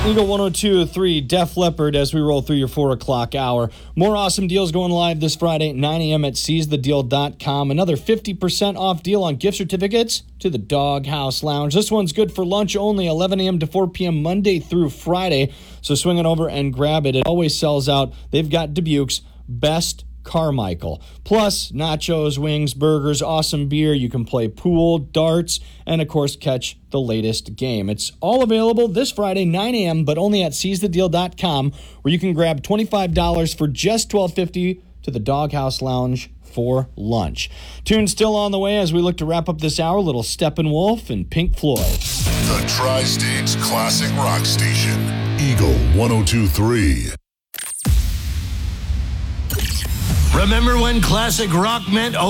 Eagle 102.3 Def Leppard as we roll through your 4 o'clock hour. More awesome deals going live this Friday at 9 a.m. at seizethedeal.com. Another 50% off deal on gift certificates to the Doghouse Lounge. This one's good for lunch only, 11 a.m. to 4 p.m. Monday through Friday. So swing it over and grab it. It always sells out. They've got Dubuque's best Carmichael. Plus, nachos, wings, burgers, awesome beer. You can play pool, darts, and of course, catch the latest game. It's all available this Friday, 9 a.m., but only at seizethedeal.com, where you can grab $25 for just $12.50 to the Doghouse Lounge for lunch. Tune still on the way as we look to wrap up this hour. Little Steppenwolf and Pink Floyd. The Tri-States Classic Rock Station. Eagle 102.3. Remember when classic rock meant